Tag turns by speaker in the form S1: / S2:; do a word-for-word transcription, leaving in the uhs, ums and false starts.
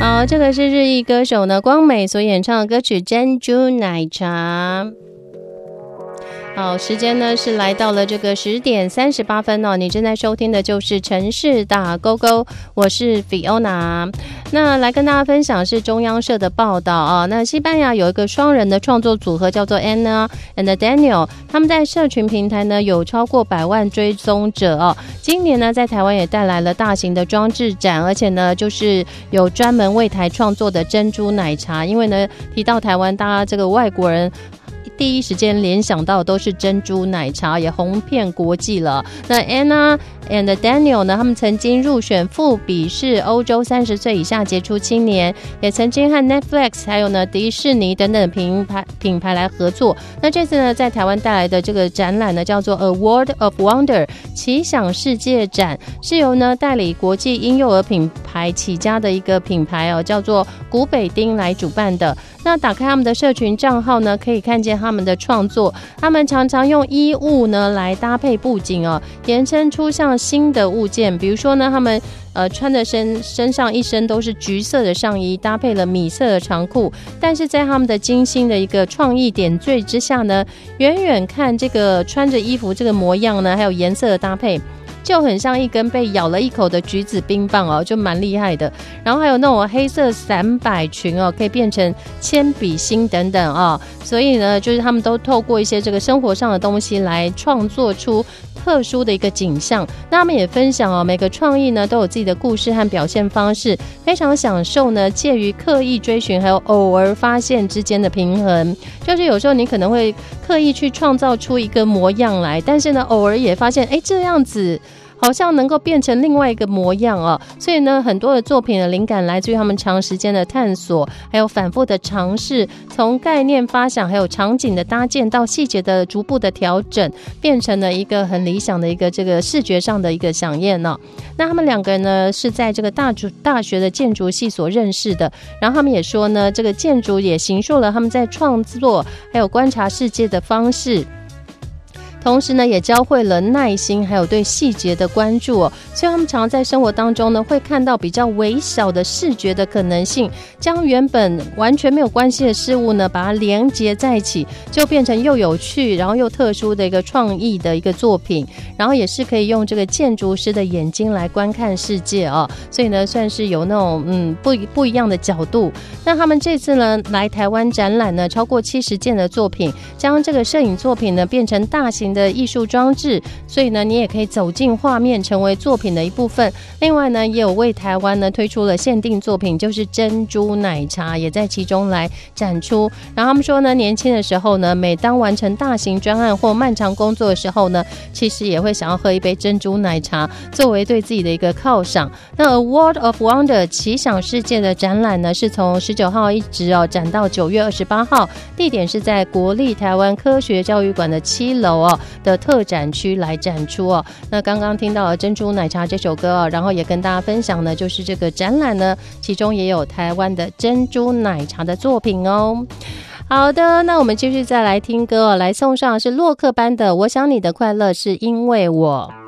S1: 好，这个是日裔歌手呢光美所演唱的歌曲《珍珠奶茶》。好，时间呢是来到了这个十点三十八分哦。你正在收听的就是城市打勾勾，我是 Fiona。那来跟大家分享是中央社的报道啊。那西班牙有一个双人的创作组合叫做 Anna and Daniel， 他们在社群平台呢有超过百万追踪者哦。今年呢在台湾也带来了大型的装置展，而且呢就是有专门为台创作的珍珠奶茶。因为呢提到台湾，大家这个外国人第一时间联想到的都是珍珠奶茶，也红遍国际了。那 Anna and Daniel 呢，他们曾经入选富比士欧洲三十岁以下杰出青年，也曾经和 Netflix 还有呢迪士尼等等品牌品牌来合作。那这次呢，在台湾带来的这个展览呢，叫做 A World of Wonder 奇想世界展，是由呢代理国际婴幼儿品牌起家的一个品牌哦，叫做古北丁来主办的。那打开他们的社群账号呢，可以看见他们的创作，他们常常用衣物呢来搭配布景哦，延伸出像新的物件。比如说呢，他们呃穿的身身上一身都是橘色的上衣，搭配了米色的长裤，但是在他们的精心的一个创意点缀之下呢，远远看这个穿着衣服这个模样呢，还有颜色的搭配，就很像一根被咬了一口的橘子冰棒哦，就蛮厉害的。然后还有那种黑色伞摆裙哦，可以变成铅笔芯等等哦。所以呢，就是他们都透过一些这个生活上的东西来创作出特殊的一个景象。那他们也分享哦，每个创意呢都有自己的故事和表现方式，非常享受呢介于刻意追寻还有偶尔发现之间的平衡。就是有时候你可能会刻意去创造出一个模样来，但是呢偶尔也发现哎这样子好像能够变成另外一个模样哦。所以呢很多的作品的灵感来自于他们长时间的探索，还有反复的尝试，从概念发想还有场景的搭建到细节的逐步的调整，变成了一个很理想的一个这个视觉上的一个飨宴哦。那他们两个人呢是在这个大大学的建筑系所认识的，然后他们也说呢这个建筑也形塑了他们在创作还有观察世界的方式，同时呢也教会了耐心还有对细节的关注哦。所以他们常在生活当中呢会看到比较微小的视觉的可能性，将原本完全没有关系的事物呢把它连接在一起，就变成又有趣然后又特殊的一个创意的一个作品。然后也是可以用这个建筑师的眼睛来观看世界哦，所以呢算是有那种嗯不不一样的角度。那他们这次呢来台湾展览呢超过七十件的作品，将这个摄影作品呢变成大型的艺术装置，所以呢你也可以走进画面成为作品的一部分。另外呢也有为台湾呢推出了限定作品，就是珍珠奶茶也在其中来展出。然后他们说呢年轻的时候呢每当完成大型专案或漫长工作的时候呢，其实也会想要喝一杯珍珠奶茶作为对自己的一个犒赏。那 A World of Wonder 奇想世界的展览呢是从十九号一直哦展到九月二十八号，地点是在国立台湾科学教育馆的七楼哦的特展区来展出哦。那刚刚听到了珍珠奶茶这首歌哦，然后也跟大家分享呢就是这个展览呢其中也有台湾的珍珠奶茶的作品哦。好的，那我们继续再来听歌哦，来送上是洛克班的我想你的快乐是因为我。